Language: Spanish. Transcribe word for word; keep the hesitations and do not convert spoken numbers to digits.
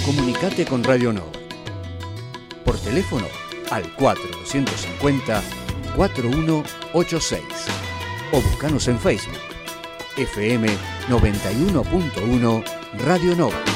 Comunicate con Radio Nova. Por teléfono al cuatro dos cinco cero, cuatro uno ocho seis o buscanos en Facebook F M noventa y uno punto uno Radio Nova.